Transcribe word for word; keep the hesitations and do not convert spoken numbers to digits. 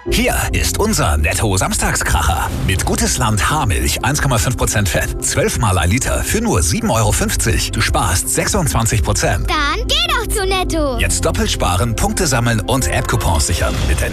Hier ist unser Netto-Samstagskracher. Mit Gutes Land Haarmilch eins Komma fünf Prozent Fett. zwölf Mal ein Liter für nur sieben Euro fünfzig. Du sparst sechsundzwanzig Prozent. Dann geh doch zu Netto. Jetzt doppelt sparen, Punkte sammeln und App-Coupons sichern. Mit der